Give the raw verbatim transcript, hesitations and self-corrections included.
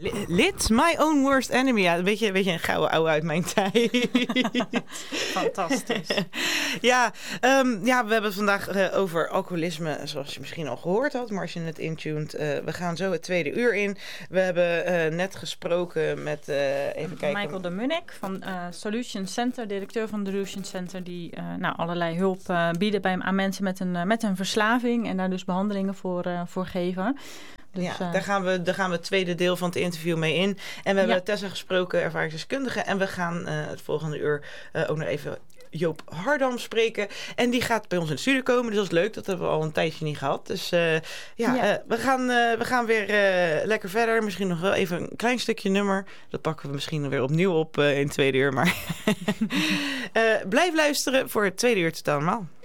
Lid, my own worst enemy. Ja, een beetje, een beetje een gouden ouwe uit mijn tijd. Fantastisch. ja, um, ja, we hebben het vandaag uh, over alcoholisme, zoals je misschien al gehoord had. Maar als je het intuned, uh, we gaan zo het tweede uur in. We hebben uh, net gesproken met, uh, even kijken. Michael de Munnik van uh, Solution Center, directeur van Solution Center, die uh, nou, allerlei hulp uh, bieden bij, aan mensen met een, uh, met een verslaving en daar dus behandelingen voor, uh, voor geven. Dus, ja, uh, daar gaan, we, daar gaan we het tweede deel van het interview mee in. En we hebben ja. Tessa gesproken, ervaringsdeskundige. En we gaan uh, het volgende uur uh, ook nog even Joop Hardam spreken. En die gaat bij ons in de studio komen. Dus dat is leuk. Dat hebben we al een tijdje niet gehad. Dus uh, ja, ja. Uh, we, gaan, uh, we gaan weer uh, lekker verder. Misschien nog wel even een klein stukje nummer. Dat pakken we misschien weer opnieuw op uh, in het tweede uur. Maar uh, blijf luisteren voor het tweede uur Totaal Normaal.